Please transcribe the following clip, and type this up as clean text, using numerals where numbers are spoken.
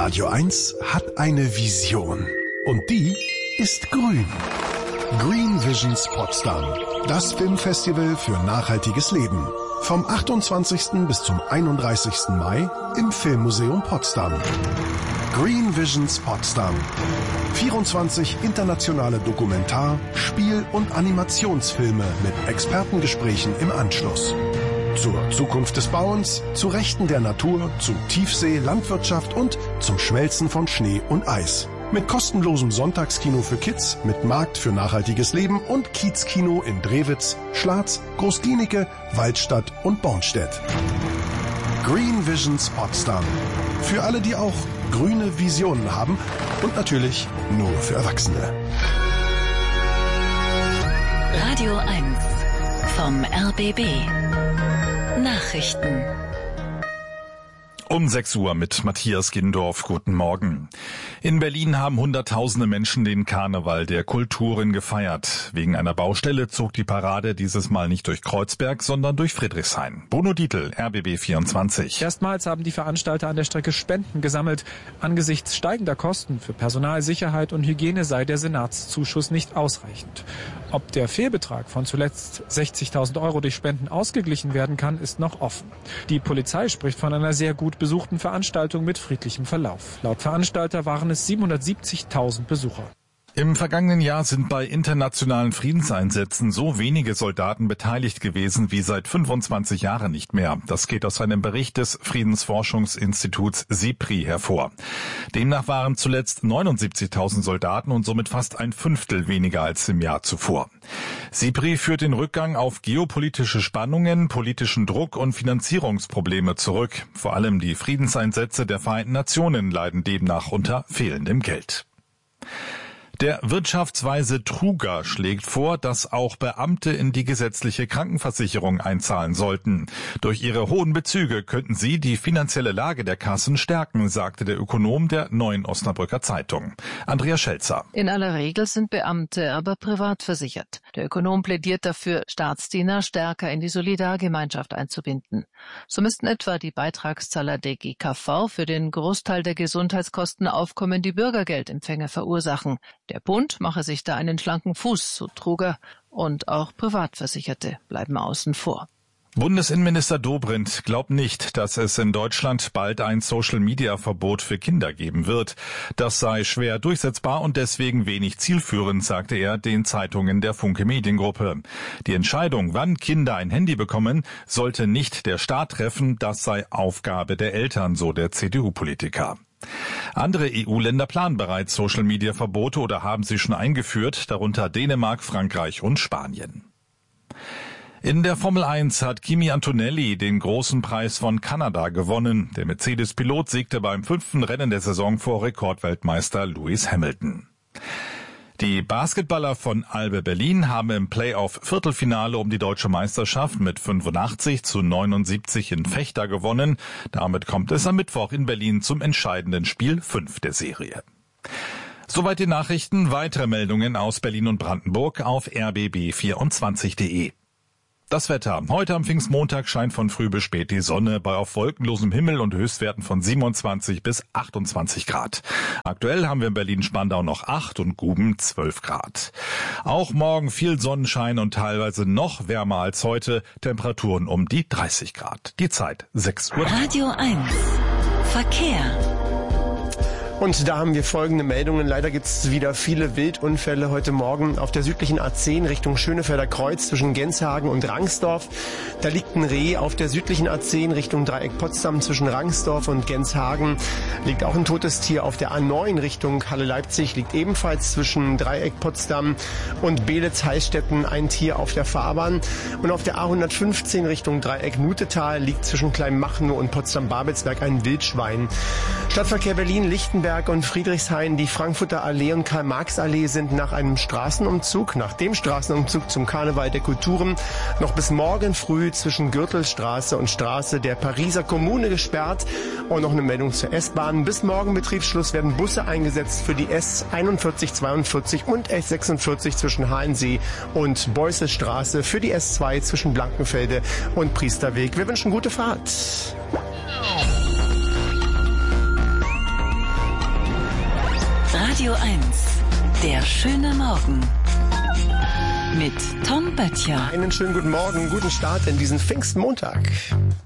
Radio 1 hat eine Vision. Und die ist grün. Green Visions Potsdam. Das Filmfestival für nachhaltiges Leben. Vom 28. bis zum 31. Mai im Filmmuseum Potsdam. Green Visions Potsdam. 24 internationale Dokumentar-, Spiel- und Animationsfilme mit Expertengesprächen im Anschluss. Zur Zukunft des Bauens, zu Rechten der Natur, zu Tiefsee, Landwirtschaft und zum Schmelzen von Schnee und Eis. Mit kostenlosem Sonntagskino für Kids, mit Markt für nachhaltiges Leben und Kiezkino in Drewitz, Schlatz, Groß-Glienicke, Waldstadt und Bornstedt. Green Visions Potsdam. Für alle, die auch grüne Visionen haben und natürlich nur für Erwachsene. Radio 1 vom RBB. Nachrichten. Um 6 Uhr mit Matthias Gindorf. Guten Morgen. In Berlin haben Hunderttausende Menschen den Karneval der Kulturen gefeiert. Wegen einer Baustelle zog die Parade dieses Mal nicht durch Kreuzberg, sondern durch Friedrichshain. Bruno Dietl, RBB 24. Erstmals haben die Veranstalter an der Strecke Spenden gesammelt. Angesichts steigender Kosten für Personal, Sicherheit und Hygiene sei der Senatszuschuss nicht ausreichend. Ob der Fehlbetrag von zuletzt 60.000 € durch Spenden ausgeglichen werden kann, ist noch offen. Die Polizei spricht von einer sehr gut besuchten Veranstaltung mit friedlichem Verlauf. Laut Veranstalter waren es 770.000 Besucher. Im vergangenen Jahr sind bei internationalen Friedenseinsätzen so wenige Soldaten beteiligt gewesen wie seit 25 Jahren nicht mehr. Das geht aus einem Bericht des Friedensforschungsinstituts SIPRI hervor. Demnach waren zuletzt 79.000 Soldaten und somit fast ein Fünftel weniger als im Jahr zuvor. SIPRI führt den Rückgang auf geopolitische Spannungen, politischen Druck und Finanzierungsprobleme zurück. Vor allem die Friedenseinsätze der Vereinten Nationen leiden demnach unter fehlendem Geld. Der Wirtschaftsweise Truger schlägt vor, dass auch Beamte in die gesetzliche Krankenversicherung einzahlen sollten. Durch ihre hohen Bezüge könnten sie die finanzielle Lage der Kassen stärken, sagte der Ökonom der Neuen Osnabrücker Zeitung. Andrea Schelzer. In aller Regel sind Beamte aber privat versichert. Der Ökonom plädiert dafür, Staatsdiener stärker in die Solidargemeinschaft einzubinden. So müssten etwa die Beitragszahler der GKV für den Großteil der Gesundheitskosten aufkommen, die Bürgergeldempfänger verursachen. Der Bund mache sich da einen schlanken Fuß, so Truger, und auch Privatversicherte bleiben außen vor. Bundesinnenminister Dobrindt glaubt nicht, dass es in Deutschland bald ein Social-Media-Verbot für Kinder geben wird. Das sei schwer durchsetzbar und deswegen wenig zielführend, sagte er den Zeitungen der Funke Mediengruppe. Die Entscheidung, wann Kinder ein Handy bekommen, sollte nicht der Staat treffen, das sei Aufgabe der Eltern, so der CDU-Politiker. Andere EU-Länder planen bereits Social-Media-Verbote oder haben sie schon eingeführt, darunter Dänemark, Frankreich und Spanien. In der Formel 1 hat Kimi Antonelli den großen Preis von Kanada gewonnen. Der Mercedes-Pilot siegte beim 5. Rennen der Saison vor Rekordweltmeister Lewis Hamilton. Die Basketballer von Albe Berlin haben im Playoff-Viertelfinale um die deutsche Meisterschaft mit 85-79 in Vechta gewonnen. Damit kommt es am Mittwoch in Berlin zum entscheidenden Spiel 5 der Serie. Soweit die Nachrichten. Weitere Meldungen aus Berlin und Brandenburg auf rbb24.de. Das Wetter. Heute am Pfingstmontag scheint von früh bis spät die Sonne bei auf wolkenlosem Himmel und Höchstwerten von 27 bis 28 Grad. Aktuell haben wir in Berlin-Spandau noch 8 und Guben 12 Grad. Auch morgen viel Sonnenschein und teilweise noch wärmer als heute. Temperaturen um die 30 Grad. Die Zeit 6 Uhr. Radio 1. Verkehr. Und da haben wir folgende Meldungen. Leider gibt es wieder viele Wildunfälle heute Morgen auf der südlichen A10 Richtung Schönefelder Kreuz zwischen Genshagen und Rangsdorf. Da liegt ein Reh. Auf der südlichen A10 Richtung Dreieck Potsdam zwischen Rangsdorf und Genshagen liegt auch ein totes Tier. Auf der A9 Richtung Halle-Leipzig liegt ebenfalls zwischen Dreieck Potsdam und Beelitz-Heilstätten ein Tier auf der Fahrbahn. Und auf der A115 Richtung Dreieck Nutetal liegt zwischen Kleinmachnow und Potsdam-Babelsberg ein Wildschwein. Stadtverkehr Berlin-Lichtenberg und Friedrichshain, die Frankfurter Allee und Karl-Marx-Allee sind nach dem Straßenumzug zum Karneval der Kulturen noch bis morgen früh zwischen Gürtelstraße und Straße der Pariser Kommune gesperrt. Und noch eine Meldung zur S-Bahn. Bis morgen Betriebsschluss werden Busse eingesetzt für die S41, 42 und S46 zwischen Halensee und Beußestraße, für die S2 zwischen Blankenfelde und Priesterweg. Wir wünschen gute Fahrt. Radio 1, der schöne Morgen. Mit Tom Böttcher. Einen schönen guten Morgen, guten Start in diesen Pfingstmontag.